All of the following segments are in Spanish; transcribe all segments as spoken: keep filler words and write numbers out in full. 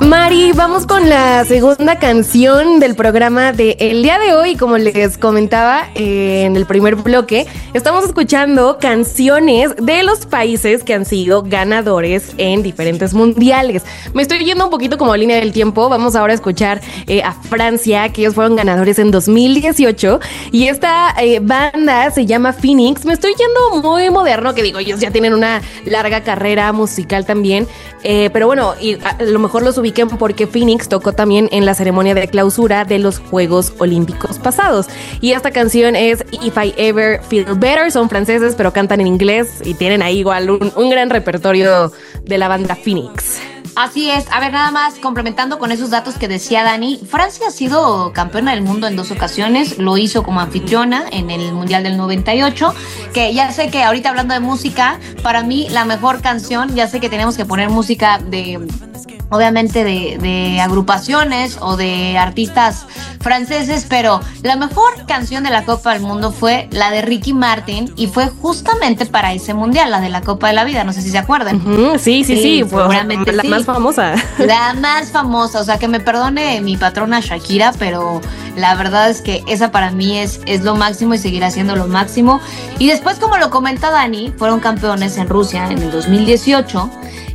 Mari, vamos con la segunda canción del programa del día de hoy. Como les comentaba eh, en el primer bloque, estamos escuchando canciones de los países que han sido ganadores en diferentes mundiales. Me estoy yendo un poquito como línea del tiempo. Vamos ahora a escuchar eh, a Francia, que ellos fueron ganadores en dos mil dieciocho. Y esta eh, banda se llama Phoenix. Me estoy yendo muy moderno, que digo, ellos ya tienen una larga carrera musical también. Eh, pero bueno, y a lo mejor los ubiquen porque Phoenix tocó también en la ceremonia de clausura de los Juegos Olímpicos pasados. Y esta canción es If I Ever Feel Better. Son franceses, pero cantan en inglés y tienen ahí igual un, un gran repertorio de la banda Phoenix. Así es. A ver, nada más complementando con esos datos que decía Dani, Francia ha sido campeona del mundo en dos ocasiones, lo hizo como anfitriona en el Mundial del noventa y ocho, que ya sé que ahorita hablando de música, para mí la mejor canción, ya sé que tenemos que poner música de... obviamente de, de agrupaciones o de artistas franceses, pero la mejor canción de la Copa del Mundo fue la de Ricky Martin y fue justamente para ese mundial, la de la Copa de la Vida, no sé si se acuerdan. Uh-huh, sí, sí, sí, sí, seguramente la sí. más famosa. La más famosa, o sea, que me perdone mi patrona Shakira, pero la verdad es que esa para mí es, es lo máximo y seguirá siendo lo máximo. Y después, como lo comenta Dani, fueron campeones en Rusia en el dos mil dieciocho.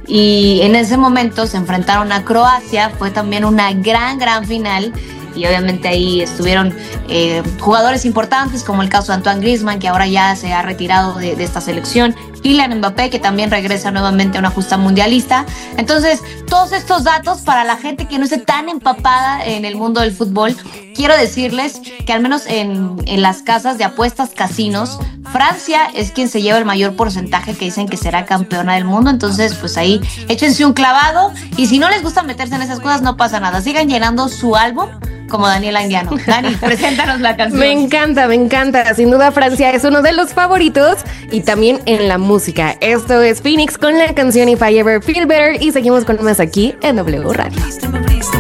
Y en ese momento se enfrentaron a Croacia, fue también una gran, gran final. Y obviamente ahí estuvieron eh, jugadores importantes como el caso de Antoine Griezmann, que ahora ya se ha retirado de, de esta selección, Kylian Mbappé, que también regresa nuevamente a una justa mundialista. Entonces, todos estos datos para la gente que no esté tan empapada en el mundo del fútbol, quiero decirles que al menos en, en las casas de apuestas, casinos, Francia es quien se lleva el mayor porcentaje que dicen que será campeona del mundo. Entonces, pues ahí échense un clavado, y si no les gusta meterse en esas cosas, no pasa nada, sigan llenando su álbum como Daniel Anguiano. Dani, preséntanos la canción. Me encanta, me encanta. Sin duda, Francia es uno de los favoritos y también en la música. Esto es Phoenix con la canción If I Ever Feel Better y seguimos con más aquí en W Radio.